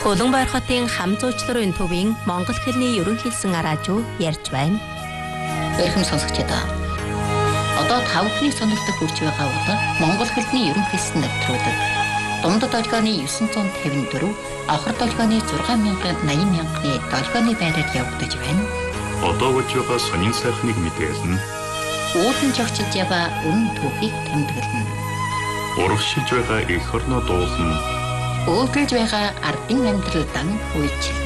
Улаанбаяр хотын хам зуучларын төвийн монгол хэлний ерөнхийлсөн араажуу ярьж байна. Эрхэм сонсогчдоо. Одоо тавхны сонирхолтой хүрч байгаа бол монгол хэлний ерөнхийлсөн нэвтрүүлэг. Дундад долгионы 954, авхар долгионы 6,80,000-ны долгионы байраар явагдаж байна. Одоо болж байгаа сонин сайхныг мэдээлнэ. Уулын жогчж яваа үнэн түүхийг тэмдэглэнэ. Урагшилж байгаа эх орноо дуулна. Өөдрөж байгаа ардын амьдралдан үйч.